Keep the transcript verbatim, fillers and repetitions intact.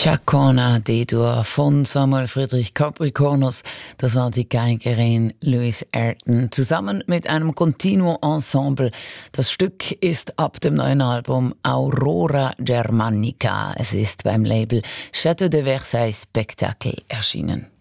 Chacona D-Dur von Samuel Friedrich Capricornus. Das war die Geigerin Louise Ayrton zusammen mit einem Continuo Ensemble. Das Stück ist ab dem neuen Album Aurora Germanica. Es ist beim Label Château de Versailles Spectacle erschienen.